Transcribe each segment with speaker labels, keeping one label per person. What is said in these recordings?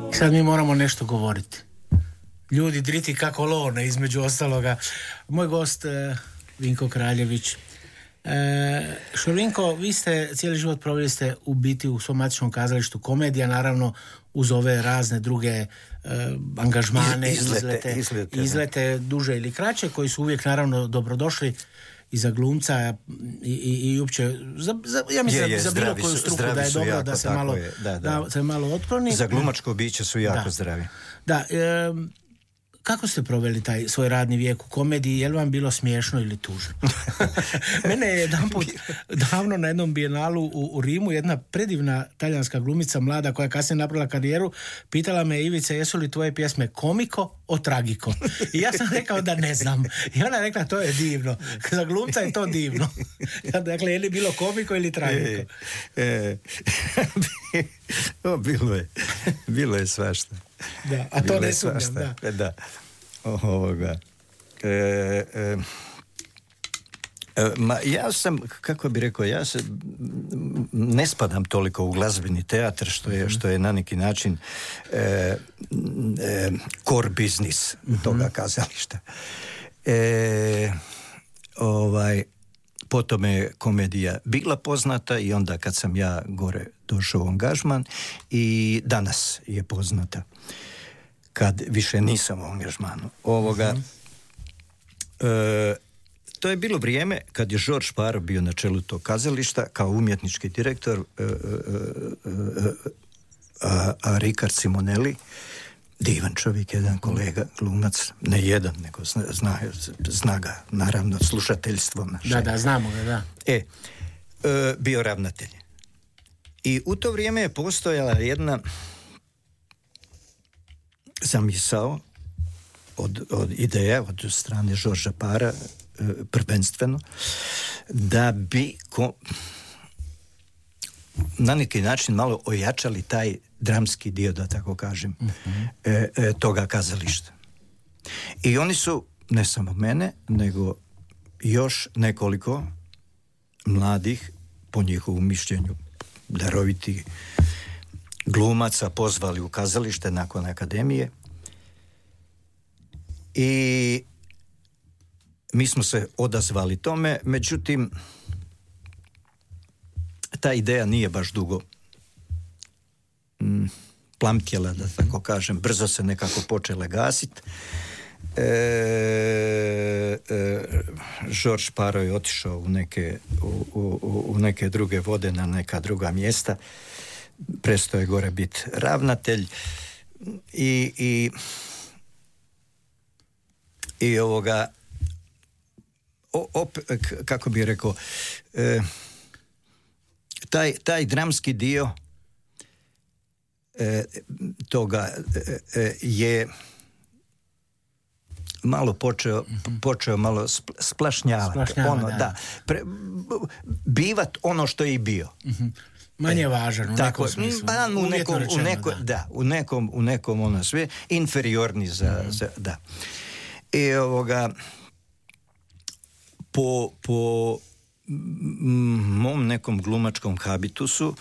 Speaker 1: Sad mi moramo nešto govoriti. Ljudi driti kako lone, između ostaloga. Moj gost, Vinko Kraljević. Vinko, vi ste cijeli život proveli ste u biti u svom matičnom kazalištu komedija, naravno uz ove razne druge angažmane, izlete duže ili kraće, koji su uvijek naravno dobrodošli i za glumca i uopće ja mislim za bilo koju struku da je dobro da se malo da se malo otkloni.
Speaker 2: Za glumačko biće su jako zdravi.
Speaker 1: Da, kako ste proveli taj svoj radni vijek u komediji? Je li vam bilo smiješno ili tužno? Mene je jedanput davno na jednom bijenalu u Rimu jedna predivna talijanska glumica mlada koja je kasnije napravila karijeru pitala me: Ivice, jesu li tvoje pjesme komiko o tragiko? I ja sam rekao da ne znam. I ona je rekla: to je divno. Za glumca je to divno. Dakle, je li bilo komiko ili tragiko?
Speaker 2: Bilo je svašta.
Speaker 1: Da, a to ne sumnjam,
Speaker 2: da. Ovoga. Ja sam, kako bi rekao, ja se ne spadam toliko u glazbeni teatar, što je na neki način core biznis toga kazališta. Potom je komedija bila poznata i onda kad sam ja gore došao u angažman, i danas je poznata kad više nisam u angažmanu. To je bilo vrijeme kad je George Paro bio na čelu tog kazališta kao umjetnički direktor, a Ricard Simonelli, divan čovjek, jedan kolega, glumac, ne jedan, nego zna ga, naravno, slušateljstvo naše.
Speaker 1: Da, znamo ga, da.
Speaker 2: Bio ravnatelj. I u to vrijeme je postojala jedna zamisao od ideja, od strane Georgea Para, prvenstveno, da bi na neki način malo ojačali taj dramski dio, da tako kažem, toga kazališta. I oni su, ne samo mene, nego još nekoliko mladih, po njihovom mišljenju darovitih glumaca, pozvali u kazalište nakon akademije i mi smo se odazvali tome. Međutim, ta ideja nije baš dugo plamtjela, da tako kažem. Brzo se nekako počela gasiti. George Paro je otišao u neke druge vode, na neka druga mjesta. Prestao je gore biti ravnatelj i kako bi rekao, taj dramski dio toga je malo počeo malo splašnjavati. Bivat ono što je i bio.
Speaker 1: Manje važan u nekom smislu.
Speaker 2: U nekom ono sve inferiorni za da. I po mom nekom glumačkom habitusu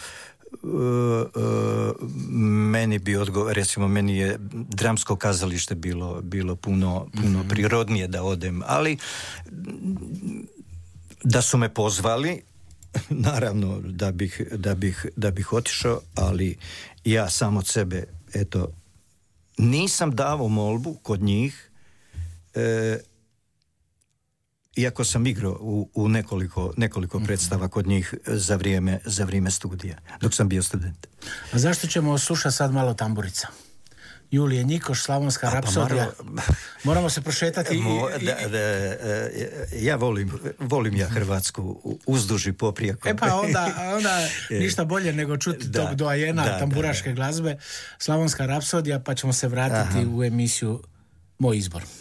Speaker 2: meni bi recimo meni je dramsko kazalište bilo puno prirodnije da odem, ali da su me pozvali, naravno da bih otišao, ali ja sam od sebe nisam davao molbu kod njih, iako sam igrao u nekoliko predstava kod njih za vrijeme studija, dok sam bio student.
Speaker 1: A zašto ćemo slušati sad malo tamburica? Julije Njikoš, Slavonska rapsodija. Moramo se prošetati.
Speaker 2: Ja volim ja Hrvatsku uzduž i poprijeko.
Speaker 1: Pa onda ništa bolje nego čuti tog doajena tamburaške glazbe, Slavonska rapsodija, pa ćemo se vratiti u emisiju Moj izbor.